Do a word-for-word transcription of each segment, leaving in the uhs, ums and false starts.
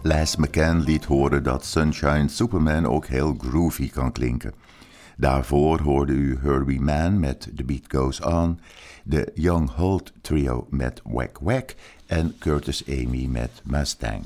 Les McCann liet horen dat Sunshine Superman ook heel groovy kan klinken. Daarvoor hoorde u Herbie Mann met The Beat Goes On, de Young Holt Trio met Wack Wack en Curtis Amy met Mustang.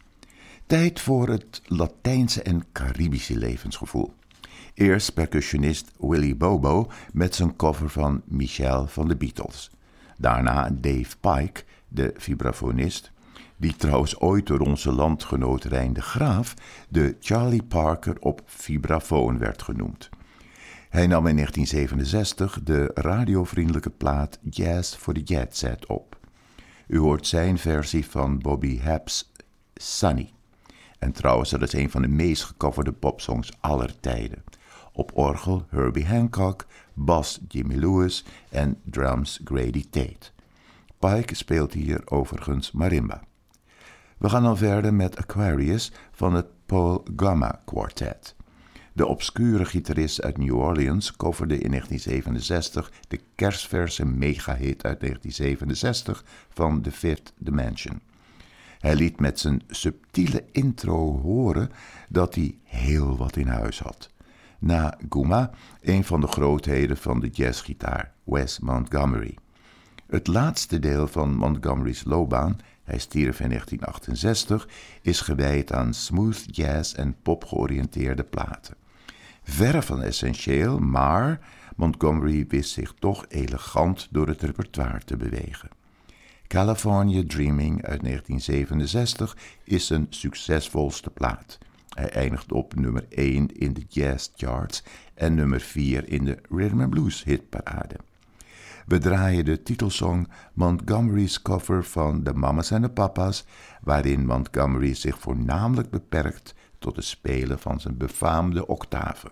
Tijd voor het Latijnse en Caribische levensgevoel. Eerst percussionist Willie Bobo met zijn cover van Michelle van de Beatles. Daarna Dave Pike, de vibrafonist, die trouwens ooit door onze landgenoot Rijn de Graaf de Charlie Parker op vibrafoon werd genoemd. Hij nam in negentien zevenenzestig de radiovriendelijke plaat Jazz for the Jet Set op. U hoort zijn versie van Bobby Hab's Sunny. En trouwens, dat is een van de meest gecoverde popsongs aller tijden. Op orgel Herbie Hancock, bas Jimmy Lewis en drums Grady Tate. Pike speelt hier overigens marimba. We gaan dan verder met Aquarius van het Paul Gama Quartet. De obscure gitarist uit New Orleans coverde in negentien zevenenzestig de kerstverse megahit uit negentien zevenenzestig van The Fifth Dimension. Hij liet met zijn subtiele intro horen dat hij heel wat in huis had. Na Guma, een van de grootheden van de jazzgitaar, Wes Montgomery. Het laatste deel van Montgomery's loopbaan, hij stierf in negentien achtenzestig, is gewijd aan smooth jazz en pop-georiënteerde platen. Verre van essentieel, maar Montgomery wist zich toch elegant door het repertoire te bewegen. California Dreaming uit negentien zevenenzestig is zijn succesvolste plaat. Hij eindigt op nummer één in de jazz charts en nummer vier in de Rhythm and Blues hitparade. We draaien de titelsong Montgomery's cover van de Mamas en de Papas, waarin Montgomery zich voornamelijk beperkt tot het spelen van zijn befaamde octaven.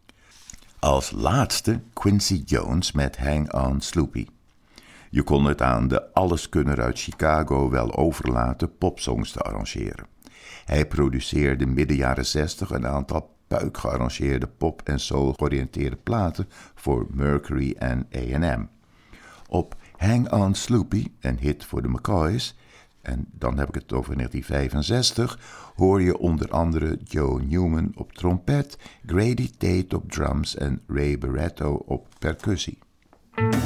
Als laatste Quincy Jones met Hang On Sloopy. Je kon het aan de alleskunner uit Chicago wel overlaten popsongs te arrangeren. Hij produceerde midden jaren zestig een aantal puik gearrangeerde pop- en soul-georiënteerde platen voor Mercury en A en M. Op Hang On Sloopy, een hit voor de McCoys, en dan heb ik het over negentien vijfenzestig, hoor je onder andere Joe Newman op trompet, Grady Tate op drums en Ray Barretto op percussie.